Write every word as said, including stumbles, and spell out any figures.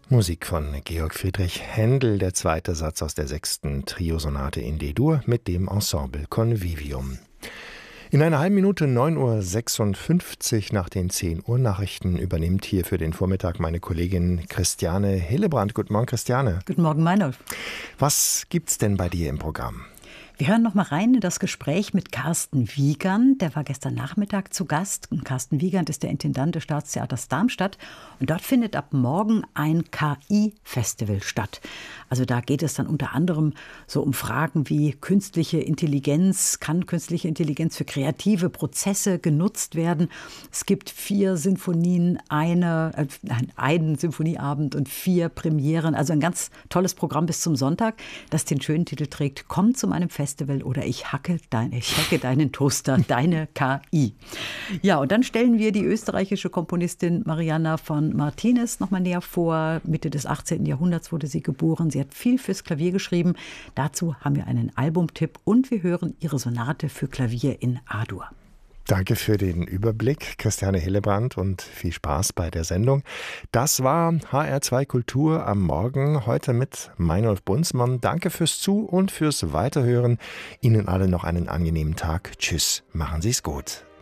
Musik von Georg Friedrich Händel, der zweite Satz aus der sechsten Triosonate in D-Dur mit dem Ensemble Convivium. In einer halben Minute, neun Uhr sechsundfünfzig nach den zehn Uhr Nachrichten, übernimmt hier für den Vormittag meine Kollegin Christiane Hillebrand. Guten Morgen, Christiane. Guten Morgen, Meinolf. Was gibt's denn bei dir im Programm? Wir hören noch mal rein in das Gespräch mit Carsten Wiegand. Der war gestern Nachmittag zu Gast. Und Carsten Wiegand ist der Intendant des Staatstheaters Darmstadt. Und dort findet ab morgen ein K I-Festival statt. Also da geht es dann unter anderem so um Fragen wie künstliche Intelligenz. Kann künstliche Intelligenz für kreative Prozesse genutzt werden? Es gibt vier Sinfonien, eine, äh, einen Symphonieabend und vier Premieren. Also ein ganz tolles Programm bis zum Sonntag, das den schönen Titel trägt: Komm zu meinem Festival oder ich hacke, dein, ich hacke deinen Toaster, deine K I. Ja, und dann stellen wir die österreichische Komponistin Marianna von Martinez noch mal näher vor. Mitte des achtzehnten Jahrhunderts wurde sie geboren. Sie hat viel fürs Klavier geschrieben. Dazu haben wir einen Albumtipp und wir hören ihre Sonate für Klavier in A-Dur. Danke für den Überblick, Christiane Hillebrand, und viel Spaß bei der Sendung. Das war H R zwei Kultur am Morgen, heute mit Meinolf Bunzmann. Danke fürs Zu- und fürs Weiterhören. Ihnen alle noch einen angenehmen Tag. Tschüss, machen Sie's gut.